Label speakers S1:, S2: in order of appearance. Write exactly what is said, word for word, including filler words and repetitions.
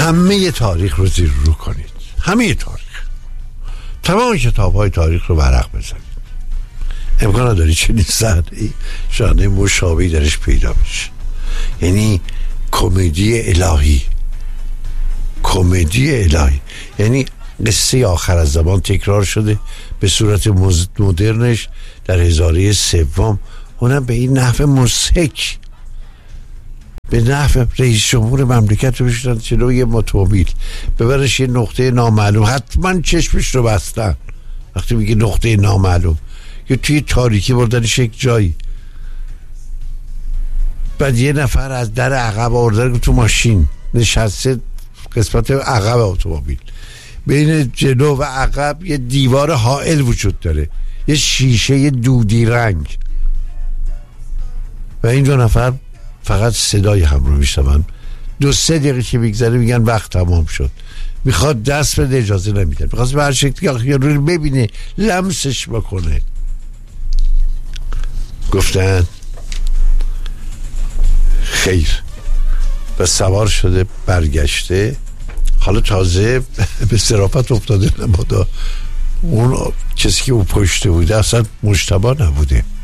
S1: همه تاریخ رو زیر رو کنید، همه تاریخ، تمام کتاب های تاریخ رو ورق بزنید، امکان نداری چنین صحنه‌ای صحنه مشابهی درش پیدا بشه. یعنی کمدی الهی، کمدی الهی، یعنی قصه آخر از زمان تکرار شده به صورت مدرنش در هزاره سوم، اونم به این نحو مضحک، به نحو رئیس جمهور مملکت رو بشتن جلوی یه اتومبیل ببرش یه نقطه نامعلوم، حتما چشمش رو بستن وقتی میگه نقطه نامعلوم، یا توی تاریکی بردنش یک جایی، بعد یه نفر از در عقب آوردن تو ماشین نشسته قسمت عقب اتومبیل، بین جلو و عقب یه دیوار حائل وجود داره، یه شیشه دودی رنگ، و این دو نفر فقط صدای هم رو میشنون. دو سه دقیقه که میگذره میگن وقت تمام شد، میخواد دست بده اجازه نمیدن، میخواد به هر شکلی رو ببینه لمسش بکنه. گفتن خیر و سوار شده برگشته، حالا تازه به صرافت افتاده نمادا اون کسی که او پشته بوده اصلا مجتبی نبوده،